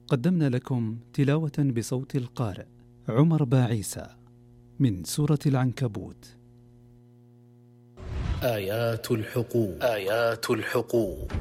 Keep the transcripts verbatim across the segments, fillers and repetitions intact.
قدمنا لكم تلاوة بصوت القارئ عمر باعيسى من سورة العنكبوت. آيات الحقوق آيات الحقوق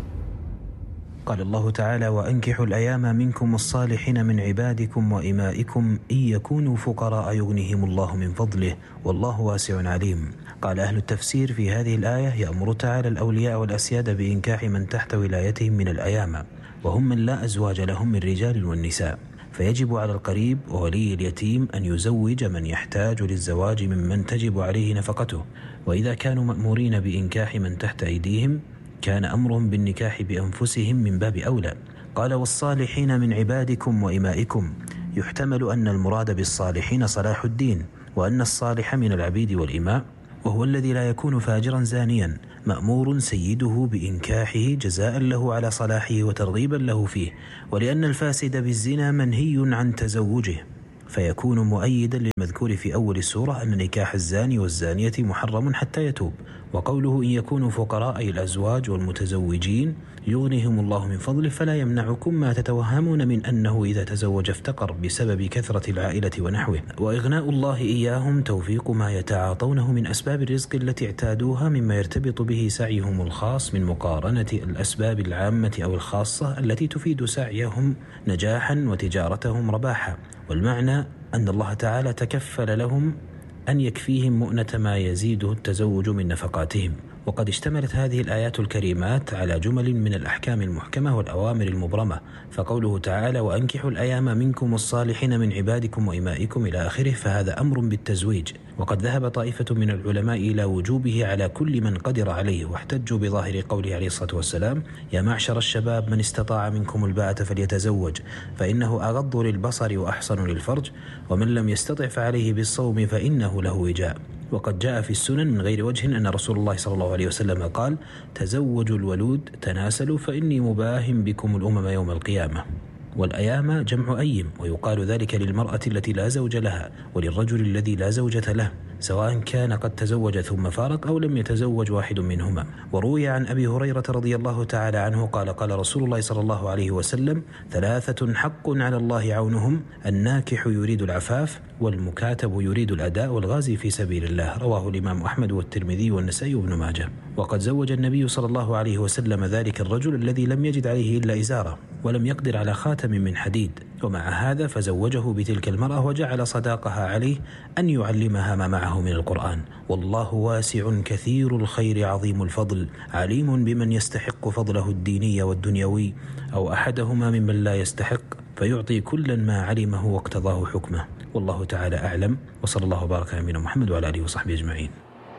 قال الله تعالى: وأنكحوا الأيام منكم الصالحين من عبادكم وإمائكم إن يكونوا فقراء يغنيهم الله من فضله والله واسع عليم. قال أهل التفسير في هذه الآية: يأمر تعالى الأولياء والأسياد بإنكاح من تحت ولايتهم من الأيام، وهم من لا أزواج لهم من رجال والنساء، فيجب على القريب وولي اليتيم أن يزوج من يحتاج للزواج ممن تجب عليه نفقته. وإذا كانوا مأمورين بإنكاح من تحت أيديهم كان أمرهم بالنكاح بأنفسهم من باب أولى. قال: والصالحين من عبادكم وإمائكم، يحتمل أن المراد بالصالحين صلاح الدين، وأن الصالح من العبيد والإماء وهو الذي لا يكون فاجرا زانيا مأمور سيده بإنكاحه جزاء له على صلاحه وترغيبا له فيه، ولأن الفاسد بالزنا منهي عن تزوجه، فيكون مؤيدا للمذكور في أول السورة أن نكاح الزاني والزانية محرم حتى يتوب. وقوله إن يكونوا فقراء أي الأزواج والمتزوجين يغنيهم الله من فضله، فلا يمنعكم ما تتوهمون من أنه إذا تزوج افتقر بسبب كثرة العائلة ونحوه. وإغناء الله إياهم توفيق ما يتعاطونه من أسباب الرزق التي اعتادوها مما يرتبط به سعيهم الخاص من مقارنة الأسباب العامة أو الخاصة التي تفيد سعيهم نجاحا وتجارتهم رباحا. والمعنى أن الله تعالى تكفل لهم أن يكفيهم مؤنة ما يزيده التزوج من نفقاتهم. وقد اشتملت هذه الآيات الكريمات على جمل من الأحكام المحكمة والأوامر المبرمة، فقوله تعالى: وأنكحوا الأيام منكم الصالحين من عبادكم وإمائكم إلى آخره، فهذا أمر بالتزويج. وقد ذهب طائفة من العلماء إلى وجوبه على كل من قدر عليه، واحتجوا بظاهر قوله عليه الصلاة والسلام: يا معشر الشباب من استطاع منكم الباءة فليتزوج فإنه أغض للبصر وأحصن للفرج، ومن لم يستطع فعليه بالصوم فإنه له وجاء. وقد جاء في السنن من غير وجه أن رسول الله صلى الله عليه وسلم قال: تزوجوا الولود تناسلوا فإني مباهم بكم الأمم يوم القيامة. والأيام جمع أيم، ويقال ذلك للمرأة التي لا زوج لها وللرجل الذي لا زوجة له، سواء كان قد تزوج ثم فارق أو لم يتزوج واحد منهما. وروي عن أبي هريرة رضي الله تعالى عنه قال: قال رسول الله صلى الله عليه وسلم: ثلاثة حق على الله عونهم، الناكح يريد العفاف، والمكاتب يريد الأداء، والغازي في سبيل الله. رواه الإمام أحمد والترمذي والنسائي وابن ماجه. وقد زوج النبي صلى الله عليه وسلم ذلك الرجل الذي لم يجد عليه إلا إزارة ولم يقدر على خاتم من حديد، ومع هذا فزوجه بتلك المرأة وجعل صداقها عليه أن يعلمها ما معه من القرآن. والله واسع كثير الخير عظيم الفضل، عليم بمن يستحق فضله الديني والدنيوي أو أحدهما ممن لا يستحق، فيعطي كلا ما علمه واقتضاه حكمه. والله تعالى أعلم، وصلى الله وبارك على نبينا محمد وعلى آله وصحبه أجمعين.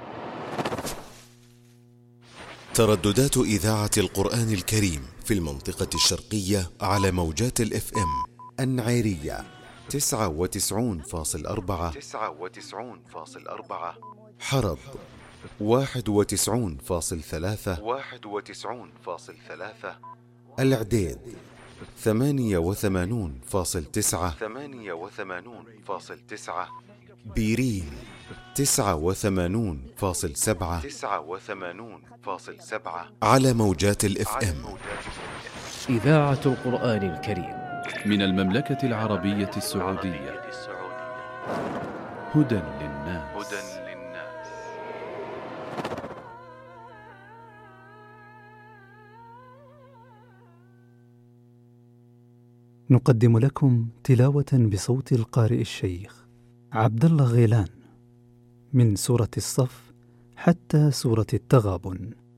ترددات إذاعة القرآن الكريم في المنطقة الشرقية على موجات الإف إم: النعيرية تسعة وتسعون فاصل أربعة، حرب واحد وتسعون فاصل ثلاثة، العديد ثمانية وثمانون فاصل تسعة، بيرين تسعة وثمانون فاصل سبعة على موجات الإف إم. إذاعة القرآن الكريم من المملكة العربية السعودية، هدى للناس. نقدم لكم تلاوة بصوت القارئ الشيخ عبد الله غيلان من سورة الصف حتى سورة التغابن.